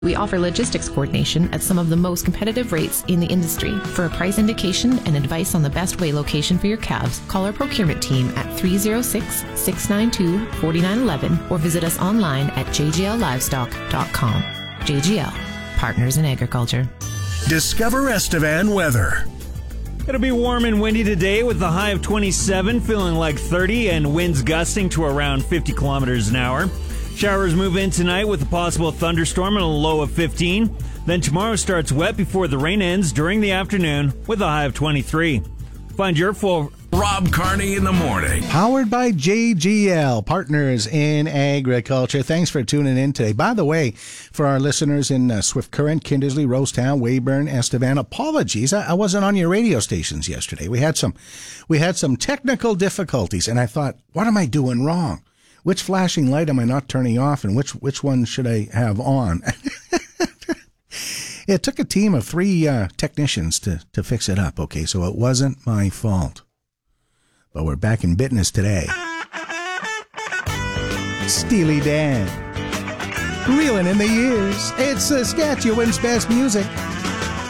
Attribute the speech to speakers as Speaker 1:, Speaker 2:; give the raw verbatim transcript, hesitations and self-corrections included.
Speaker 1: We offer logistics coordination at some of the most competitive rates in the industry. For a price indication and advice on the best way location for your calves, call our procurement team at three oh six, six nine two, four nine one one or visit us online at j g l livestock dot com. J G L, Partners in Agriculture.
Speaker 2: Discover Estevan weather.
Speaker 3: It'll be warm and windy today with a high of twenty-seven, feeling like thirty, and winds gusting to around fifty kilometers an hour. Showers move in tonight with a possible thunderstorm and a low of fifteen. Then tomorrow starts wet before the rain ends during the afternoon with a high of twenty-three. Find your full...
Speaker 2: Rob Carney in the morning.
Speaker 4: Powered by J G L, Partners in Agriculture. Thanks for tuning in today. By the way, for our listeners in uh, Swift Current, Kindersley, Rosetown, Weyburn, Estevan, apologies. I, I wasn't on your radio stations yesterday. We had some, we had some technical difficulties, and I thought, what am I doing wrong? Which flashing light am I not turning off, and which which one should I have on? It took a team of three uh, technicians to, to fix it up, okay? So it wasn't my fault. But we're back in business today. Steely Dan. Reeling in the years. It's Saskatchewan's best music.